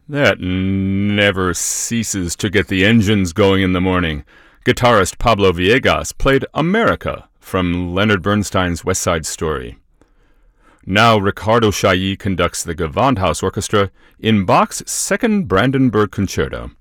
That never ceases to get the engines going in the morning. Guitarist Pablo Villegas played America from Leonard Bernstein's West Side Story. Now Ricardo Chailly conducts the Gewandhaus Orchestra in Bach's Second Brandenburg Concerto.